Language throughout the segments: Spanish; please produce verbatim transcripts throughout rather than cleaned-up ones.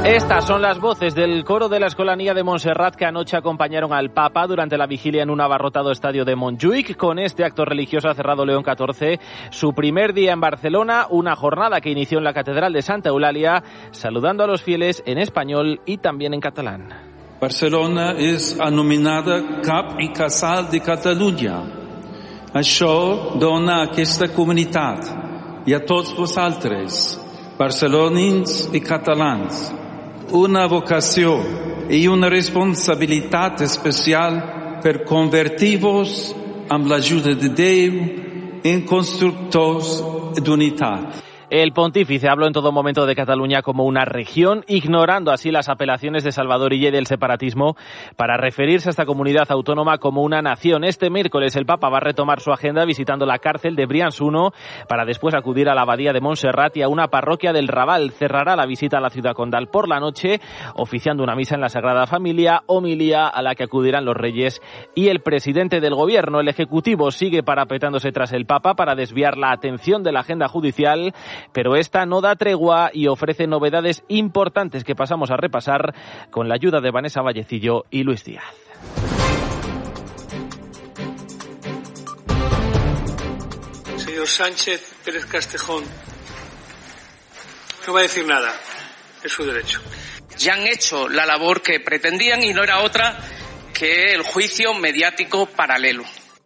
Estas son las voces del coro de la Escolanía de Montserrat que anoche acompañaron al Papa durante la vigilia en un abarrotado estadio de Montjuïc. Con este acto religioso ha cerrado León catorce su primer día en Barcelona, una jornada que inició en la Catedral de Santa Eulàlia, saludando a los fieles en español y también en catalán. Barcelona és anomenada cap i casal de Catalunya. Això dona a aquesta comunitat i a tots vosaltres, barcelonins i catalans, una vocació i una responsabilitat especial per convertir-vos amb l'ajuda de Déu en constructors d'unitat. El pontífice habló en todo momento de Cataluña como una región, ignorando así las apelaciones de Salvador Illa y del separatismo para referirse a esta comunidad autónoma como una nación. Este miércoles el Papa va a retomar su agenda visitando la cárcel de Brians uno para después acudir a la abadía de Montserrat y a una parroquia del Raval. Cerrará la visita a la ciudad condal por la noche, oficiando una misa en la Sagrada Familia, homilía a la que acudirán los reyes y el presidente del gobierno. El Ejecutivo sigue parapetándose tras el Papa para desviar la atención de la agenda judicial, pero esta no da tregua y ofrece novedades importantes que pasamos a repasar con la ayuda de Vanessa Vallecillo y Luis Díaz. Señor Sánchez Pérez Castejón, no va a decir nada, es su derecho. Ya han hecho la labor que pretendían y no era otra que el juicio mediático paralelo.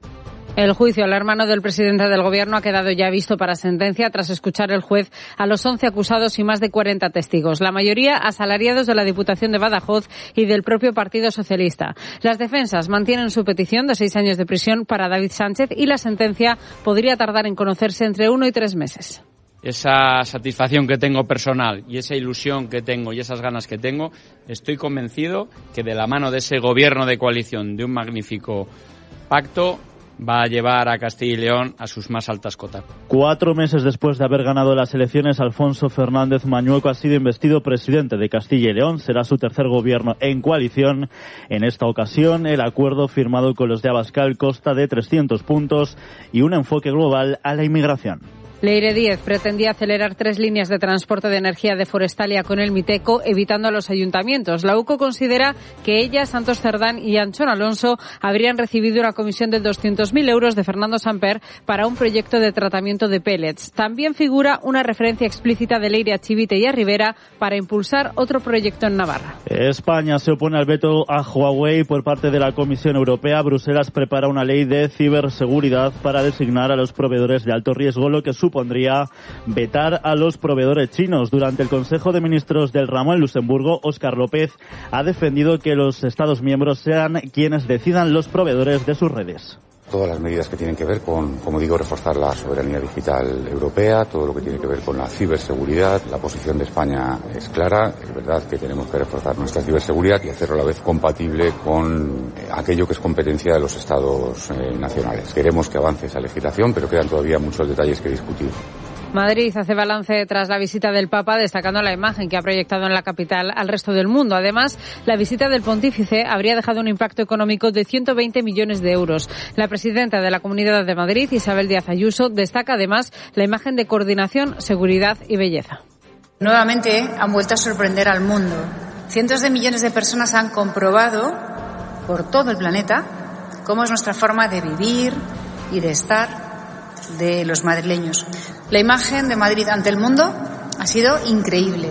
El juicio al hermano del presidente del gobierno ha quedado ya visto para sentencia tras escuchar el juez a los once acusados y más de cuarenta testigos, la mayoría asalariados de la Diputación de Badajoz y del propio Partido Socialista. Las defensas mantienen su petición de seis años de prisión para David Sánchez y la sentencia podría tardar en conocerse entre uno y tres meses. Esa satisfacción que tengo personal y esa ilusión que tengo y esas ganas que tengo, estoy convencido que de la mano de ese gobierno de coalición, de un magnífico pacto, va a llevar a Castilla y León a sus más altas cotas. Cuatro meses después de haber ganado las elecciones, Alfonso Fernández Mañueco ha sido investido presidente de Castilla y León. Será su tercer gobierno en coalición. En esta ocasión, el acuerdo firmado con los de Abascal consta de trescientos puntos y un enfoque global a la inmigración. Leire Díez pretendía acelerar tres líneas de transporte de energía de Forestalia con el Miteco, evitando a los ayuntamientos. La U C O considera que ella, Santos Cerdán y Anchón Alonso habrían recibido una comisión de doscientos mil euros de Fernando Samper para un proyecto de tratamiento de pellets. También figura una referencia explícita de Leire a Chivite y a Rivera para impulsar otro proyecto en Navarra. España se opone al veto a Huawei por parte de la Comisión Europea. Bruselas prepara una ley de ciberseguridad para designar a los proveedores de alto riesgo, lo que supondría vetar a los proveedores chinos. Durante el Consejo de Ministros del ramo en Luxemburgo, Óscar López ha defendido que los Estados miembros sean quienes decidan los proveedores de sus redes. Todas las medidas que tienen que ver con, como digo, reforzar la soberanía digital europea, todo lo que tiene que ver con la ciberseguridad. La posición de España es clara. Es verdad que tenemos que reforzar nuestra ciberseguridad y hacerlo a la vez compatible con aquello que es competencia de los Estados eh, nacionales. Queremos que avance esa legislación, pero quedan todavía muchos detalles que discutir. Madrid hace balance tras la visita del Papa, destacando la imagen que ha proyectado en la capital al resto del mundo. Además, la visita del pontífice habría dejado un impacto económico de ciento veinte millones de euros. La presidenta de la Comunidad de Madrid, Isabel Díaz Ayuso, destaca además la imagen de coordinación, seguridad y belleza. Nuevamente han vuelto a sorprender al mundo. Cientos de millones de personas han comprobado por todo el planeta cómo es nuestra forma de vivir y de estar de los madrileños. La imagen de Madrid ante el mundo ha sido increíble,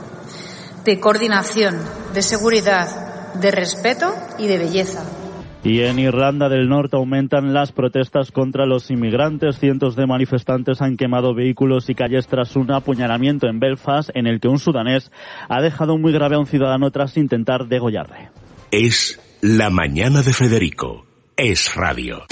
de coordinación, de seguridad, de respeto y de belleza. Y en Irlanda del Norte aumentan las protestas contra los inmigrantes. Cientos de manifestantes han quemado vehículos y calles tras un apuñalamiento en Belfast, en el que un sudanés ha dejado muy grave a un ciudadano tras intentar degollarle. Es la mañana de Federico. Es radio.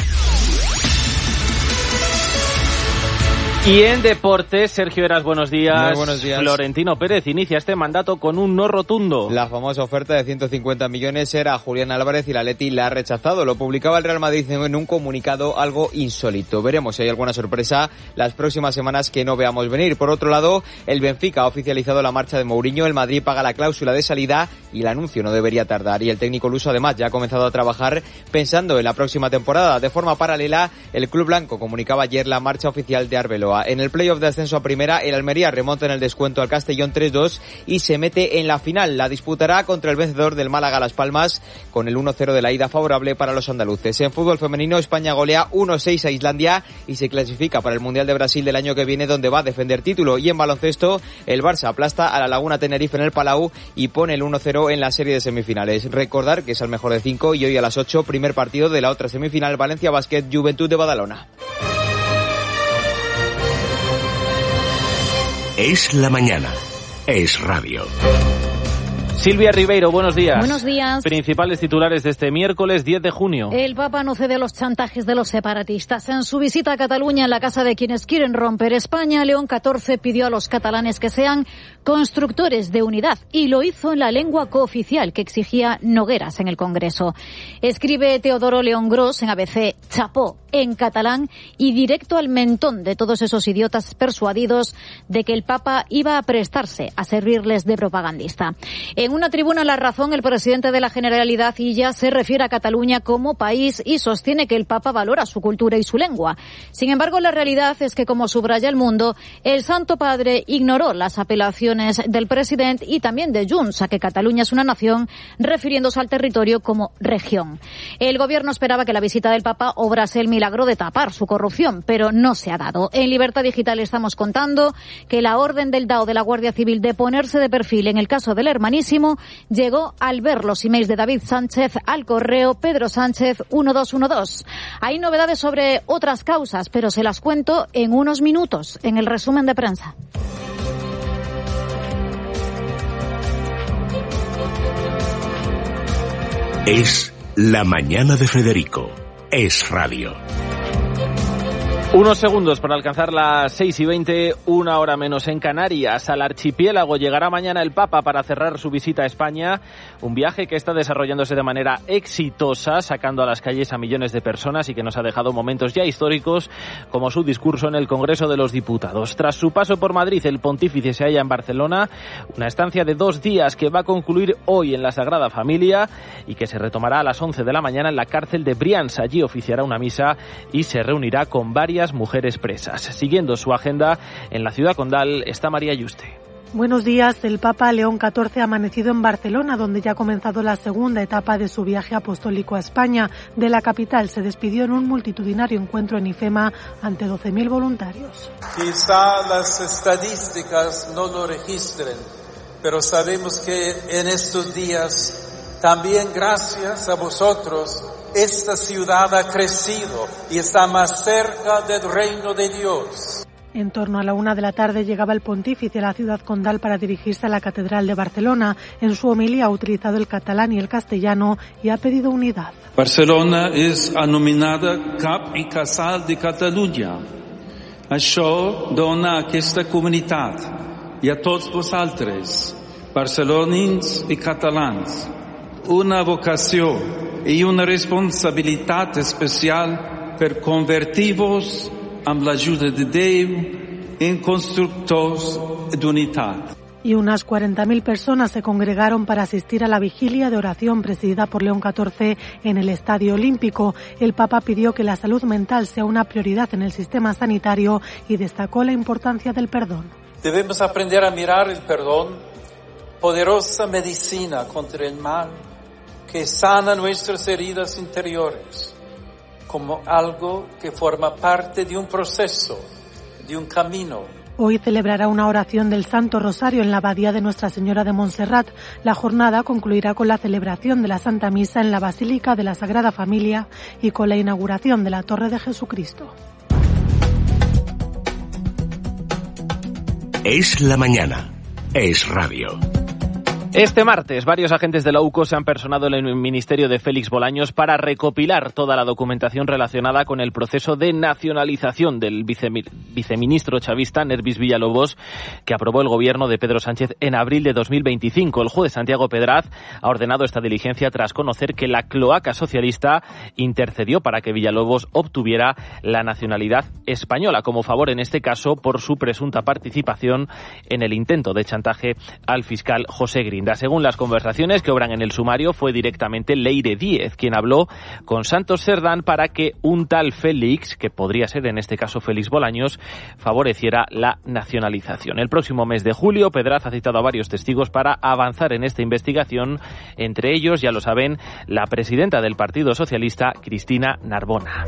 Y en deportes, Sergio Eras, buenos días. Muy buenos días. Florentino Pérez inicia este mandato con un no rotundo. La famosa oferta de ciento cincuenta millones era a Julián Álvarez y la Atleti la ha rechazado. Lo publicaba el Real Madrid en un comunicado algo insólito. Veremos si hay alguna sorpresa las próximas semanas que no veamos venir. Por otro lado, el Benfica ha oficializado la marcha de Mourinho. El Madrid paga la cláusula de salida y el anuncio no debería tardar. Y el técnico luso además ya ha comenzado a trabajar pensando en la próxima temporada. De forma paralela, el club blanco comunicaba ayer la marcha oficial de Arbeloa. Córdoba. En el playoff de ascenso a primera, el Almería remonta en el descuento al Castellón tres dos y se mete en la final. La disputará contra el vencedor del Málaga Las Palmas, con el uno cero de la ida favorable para los andaluces. En fútbol femenino, España golea uno seis a Islandia y se clasifica para el Mundial de Brasil del año que viene, donde va a defender título. Y en baloncesto, el Barça aplasta a la Laguna Tenerife en el Palau y pone el uno cero en la serie de semifinales. Recordar que es el mejor de cinco y hoy a las ocho, primer partido de la otra semifinal, Valencia Basket Juventud de Badalona. Es la mañana. Es radio. Silvia Ribeiro, buenos días. Buenos días. Principales titulares de este miércoles diez de junio. El Papa no cede a los chantajes de los separatistas. En su visita a Cataluña, en la casa de quienes quieren romper España, León catorce pidió a los catalanes que sean constructores de unidad y lo hizo en la lengua cooficial que exigía Nogueras en el Congreso. Escribe Teodoro León Gros en A B C, chapó en catalán y directo al mentón de todos esos idiotas persuadidos de que el Papa iba a prestarse a servirles de propagandista. En una tribuna en La Razón, el presidente de la Generalidad Illa se refiere a Cataluña como país y sostiene que el Papa valora su cultura y su lengua. Sin embargo, la realidad es que, como subraya El Mundo, el Santo Padre ignoró las apelaciones del presidente y también de Junts a que Cataluña es una nación, refiriéndose al territorio como región. El gobierno esperaba que la visita del Papa obrase el milagro de tapar su corrupción, pero no se ha dado. En Libertad Digital estamos contando que la orden del D A O de la Guardia Civil de ponerse de perfil en el caso del hermanísimo llegó al ver los emails de David Sánchez al correo Pedro Sánchez uno dos uno dos. Hay novedades sobre otras causas, pero se las cuento en unos minutos, en el resumen de prensa. Es la mañana de Federico. Es radio. Unos segundos para alcanzar las seis y veinte, una hora menos en Canarias. Al archipiélago llegará mañana el Papa para cerrar su visita a España, un viaje que está desarrollándose de manera exitosa, sacando a las calles a millones de personas y que nos ha dejado momentos ya históricos, como su discurso en el Congreso de los Diputados. Tras su paso por Madrid, el pontífice se halla en Barcelona, una estancia de dos días que va a concluir hoy en la Sagrada Familia y que se retomará a las once de la mañana en la cárcel de Brians. Allí oficiará una misa y se reunirá con varias mujeres presas. Siguiendo su agenda, en la ciudad condal está María Yuste. Buenos días. El Papa León catorce ha amanecido en Barcelona, donde ya ha comenzado la segunda etapa de su viaje apostólico a España. De la capital se despidió en un multitudinario encuentro en IFEMA ante doce mil voluntarios. Quizá las estadísticas no lo registren, pero sabemos que en estos días, también gracias a vosotros, esta ciudad ha crecido y está más cerca del reino de Dios. En torno a la una de la tarde llegaba el pontífice a la ciudad condal para dirigirse a la Catedral de Barcelona. En su homilía ha utilizado el catalán y el castellano y ha pedido unidad. Barcelona és anomenada cap i casal de Catalunya. Això dona a aquesta comunitat i a tots vosaltres, barcelonins i catalans, una vocació i una responsabilitat especial per convertir-vos amb l'ajuda de Déu en constructors d'unitat. Y unas cuarenta mil personas se congregaron para asistir a la vigilia de oración presidida por León catorce en el Estadio Olímpico. El Papa pidió que la salud mental sea una prioridad en el sistema sanitario y destacó la importancia del perdón. Debemos aprender a mirar el perdón, poderosa medicina contra el mal, que sana nuestras heridas interiores, como algo que forma parte de un proceso, de un camino. Hoy celebrará una oración del Santo Rosario en la Abadía de Nuestra Señora de Montserrat. La jornada concluirá con la celebración de la Santa Misa en la Basílica de la Sagrada Familia y con la inauguración de la Torre de Jesucristo. Es la mañana. Es radio. Este martes, varios agentes de la U C O se han personado en el Ministerio de Félix Bolaños para recopilar toda la documentación relacionada con el proceso de nacionalización del viceministro chavista Nervis Villalobos, que aprobó el gobierno de Pedro Sánchez en abril de dos mil veinticinco. El juez Santiago Pedraz ha ordenado esta diligencia tras conocer que la cloaca socialista intercedió para que Villalobos obtuviera la nacionalidad española, como favor en este caso por su presunta participación en el intento de chantaje al fiscal José Gris. Guinda. Según las conversaciones que obran en el sumario, fue directamente Leire Díez quien habló con Santos Cerdán para que un tal Félix, que podría ser en este caso Félix Bolaños, favoreciera la nacionalización. El próximo mes de julio, Pedraz ha citado a varios testigos para avanzar en esta investigación, entre ellos, ya lo saben, la presidenta del Partido Socialista, Cristina Narbona.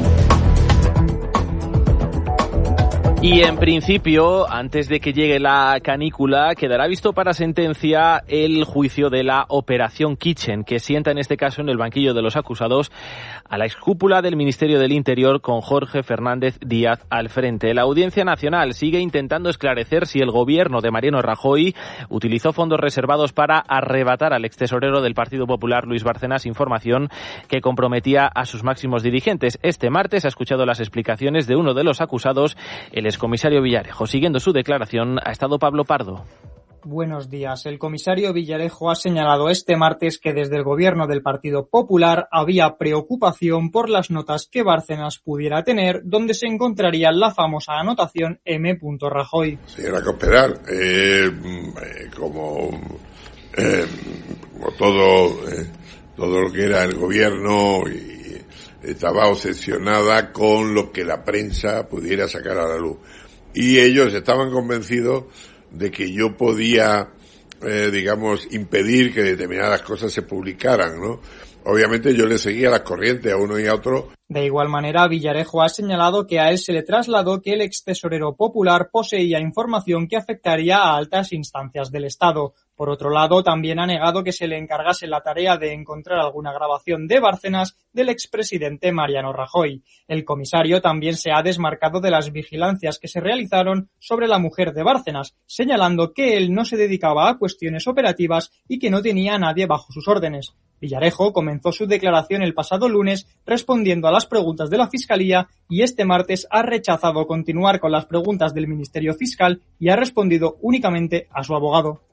Y en principio, antes de que llegue la canícula, quedará visto para sentencia el juicio de la Operación Kitchen, que sienta en este caso en el banquillo de los acusados a la excúpula del Ministerio del Interior con Jorge Fernández Díaz al frente. La Audiencia Nacional sigue intentando esclarecer si el gobierno de Mariano Rajoy utilizó fondos reservados para arrebatar al extesorero del Partido Popular, Luis Bárcenas, información que comprometía a sus máximos dirigentes. Este martes ha escuchado las explicaciones de uno de los acusados, el excomisario Villarejo. Siguiendo su declaración ha estado Pablo Pardo. Buenos días. El comisario Villarejo ha señalado este martes que desde el gobierno del Partido Popular había preocupación por las notas que Bárcenas pudiera tener, donde se encontraría la famosa anotación M. Rajoy. Señora Cospedal, eh, como, eh, como todo, eh, todo lo que era el gobierno, y estaba obsesionada con lo que la prensa pudiera sacar a la luz. Y ellos estaban convencidos de que yo podía, eh, digamos, impedir que determinadas cosas se publicaran, ¿no? Obviamente yo le seguía las corrientes a uno y a otro. De igual manera, Villarejo ha señalado que a él se le trasladó que el extesorero popular poseía información que afectaría a altas instancias del Estado. Por otro lado, también ha negado que se le encargase la tarea de encontrar alguna grabación de Bárcenas del expresidente Mariano Rajoy. El comisario también se ha desmarcado de las vigilancias que se realizaron sobre la mujer de Bárcenas, señalando que él no se dedicaba a cuestiones operativas y que no tenía a nadie bajo sus órdenes. Villarejo comenzó su declaración el pasado lunes respondiendo a las preguntas de la Fiscalía y este martes ha rechazado continuar con las preguntas del Ministerio Fiscal y ha respondido únicamente a su abogado.